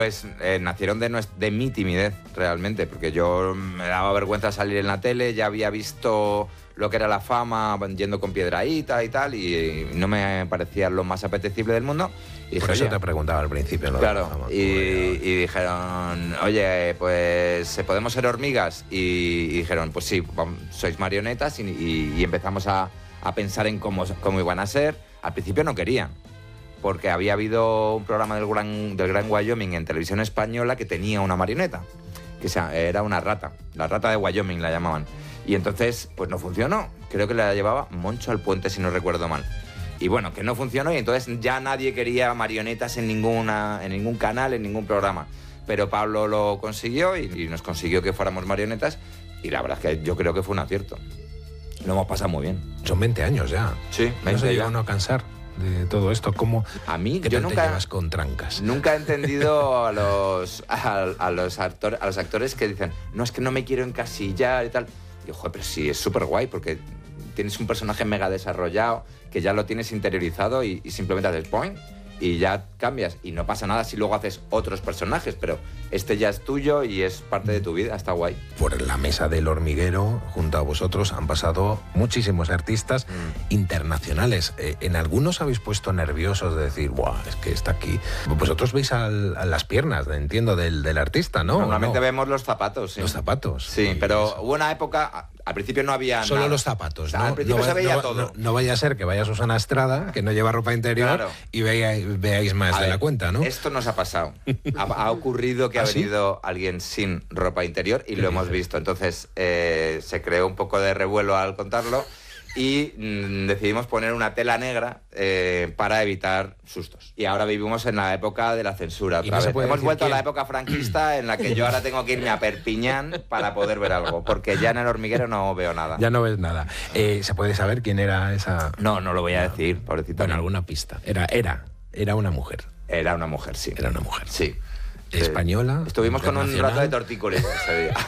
Pues nacieron de mi timidez, realmente, porque yo me daba vergüenza salir en la tele, ya había visto lo que era la fama yendo con Piedrahíta y tal, y no me parecía lo más apetecible del mundo. Y por dije, eso te preguntaba al principio. Claro, y dijeron, oye, pues ¿podemos ser hormigas? Y dijeron, pues sí, sois marionetas, y empezamos a pensar en cómo iban a ser. Al principio no querían, porque había habido un programa del Gran Wyoming en televisión española que tenía una marioneta, que era una rata, la rata de Wyoming la llamaban. Y entonces, pues no funcionó. Creo que la llevaba Moncho Alpuente, si no recuerdo mal. Y bueno, que no funcionó, y entonces ya nadie quería marionetas en ningún canal, en ningún programa. Pero Pablo lo consiguió y nos consiguió que fuéramos marionetas, y la verdad es que yo creo que fue un acierto. Lo hemos pasado muy bien. Son 20 años ya. Sí, 20 ¿No se llega ya. uno a cansar de todo esto? ¿Cómo? A mí, ¿Qué yo tal nunca te llevas con trancas? Nunca he entendido a los actores que dicen, no, es que no me quiero encasillar y tal. Y yo, joder, pero sí, es súper guay, porque tienes un personaje mega desarrollado, que ya lo tienes interiorizado y simplemente haces point y ya cambias. Y no pasa nada si luego haces otros personajes, pero este ya es tuyo y es parte de tu vida, está guay. Por la mesa del hormiguero, junto a vosotros, han pasado muchísimos artistas internacionales. En algunos habéis puesto nerviosos de decir, ¡buah, es que está aquí! Vosotros veis a las piernas, entiendo, del artista, ¿no? Normalmente ¿no? vemos los zapatos, sí. Los zapatos. Sí, pero hubo una época, al principio no había solo nada. los zapatos, O sea, ¿no? al principio se veía todo. No vaya a ser que vaya Susana Estrada, que no lleva ropa interior, Claro. y veáis más de la cuenta, ¿no? Esto nos ha pasado. Ha ocurrido que ha venido alguien sin ropa interior y lo hemos visto. Entonces se creó un poco de revuelo al contarlo y decidimos poner una tela negra para evitar sustos. Y ahora vivimos en la época de la censura otra vez. Hemos vuelto a la época franquista en la que yo ahora tengo que irme a Perpiñán para poder ver algo, porque ya en El Hormiguero no veo nada. Ya no ves nada. ¿Se puede saber quién era esa...? No lo voy a decir, pobrecita. Bueno, alguna pista. Era una mujer. Era una mujer, sí. Era una mujer. Sí. ¿Española? Estuvimos con un rato de tortícolis ese día.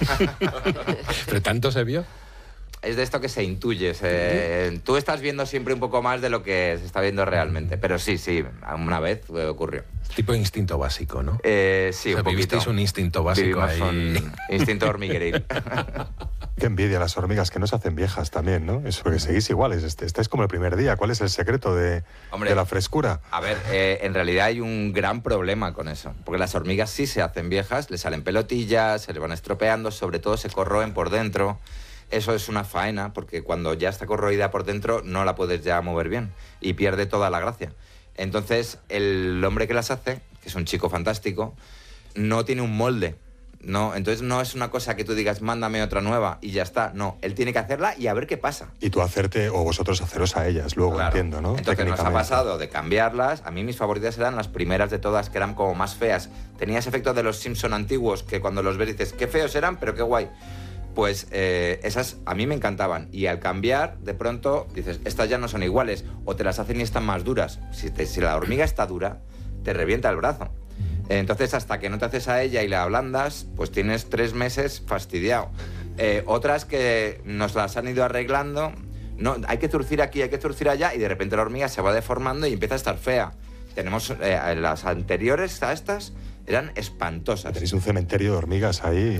¿Pero tanto se vio? Es de esto que se intuye. Tú estás viendo siempre un poco más de lo que se está viendo realmente. Pero sí, una vez ocurrió. Tipo instinto básico, ¿no? Sí, o sea, un poquito. Vivisteis un instinto básico ahí. Un instinto hormigueril. Qué envidia las hormigas, que no se hacen viejas también, ¿no? Eso, porque seguís iguales. Estáis como el primer día. ¿Cuál es el secreto de la frescura? A ver, en realidad hay un gran problema con eso. Porque las hormigas sí se hacen viejas, les salen pelotillas, se les van estropeando, sobre todo se corroen por dentro. Eso es una faena, porque cuando ya está corroída por dentro no la puedes ya mover bien y pierde toda la gracia. Entonces, el hombre que las hace, que es un chico fantástico, no tiene un molde. No, entonces no es una cosa que tú digas, mándame otra nueva y ya está. No, él tiene que hacerla y a ver qué pasa. Y tú hacerte, o vosotros haceros a ellas, luego, claro. Entiendo, ¿no? Entonces nos ha pasado de cambiarlas. A mí mis favoritas eran las primeras de todas, que eran como más feas. Tenía ese efecto de los Simpson antiguos, que cuando los ves dices, qué feos eran, pero qué guay. Pues esas a mí me encantaban. Y al cambiar, de pronto, dices, estas ya no son iguales. O te las hacen y están más duras. Si la hormiga está dura, te revienta el brazo. Entonces, hasta que no te haces a ella y la ablandas, pues tienes 3 meses fastidiado. Otras que nos las han ido arreglando, no, hay que zurcir aquí, hay que zurcir allá, y de repente la hormiga se va deformando y empieza a estar fea. Tenemos las anteriores a estas, eran espantosas. Tenéis un cementerio de hormigas ahí.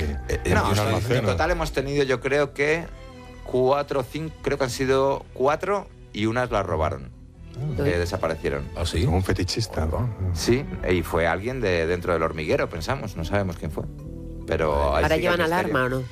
En total hemos tenido, yo creo que 4 o 5, creo que han sido 4 y unas las robaron. Desaparecieron. ¿Ah, sí? Como un fetichista, ¿no? Sí, y fue alguien de dentro del hormiguero, pensamos, no sabemos quién fue. Pero ¿ahora llevan alarma o no?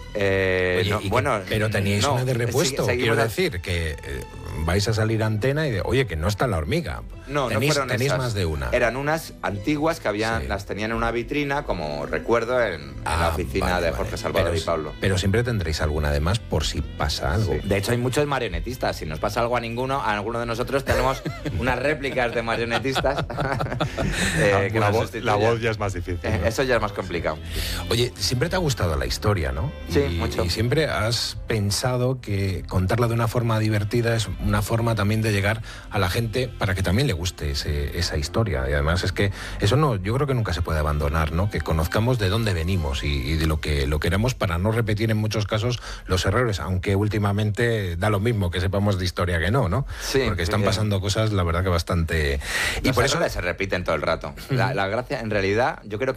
Oye, bueno, pero teníais una de repuesto, quiero decir, que vais a salir a antena y de, oye, que no está la hormiga. No fueron tenéis esas. más de una. Eran unas antiguas que habían, las tenían en una vitrina, como recuerdo, en la oficina de Jorge Salvador y Pablo. Pero siempre tendréis alguna de más por si pasa algo. Sí. De hecho, hay muchos marionetistas. Si nos pasa algo a alguno de nosotros tenemos unas réplicas de marionetistas. La voz ya es más difícil, ¿no? Eso ya es más complicado. Oye, siempre te ha gustado la historia, ¿no? Sí, mucho. Y siempre has pensado que contarla de una forma divertida es una forma también de llegar a la gente para que también le guste esa historia. Y además es que eso yo creo que nunca se puede abandonar, ¿no? Que conozcamos de dónde venimos y de lo que éramos, para no repetir en muchos casos los errores, aunque últimamente da lo mismo que sepamos de historia que no. Sí, porque están pasando cosas, la verdad, que bastante... Y por eso se repiten todo el rato. La gracia, en realidad, yo creo que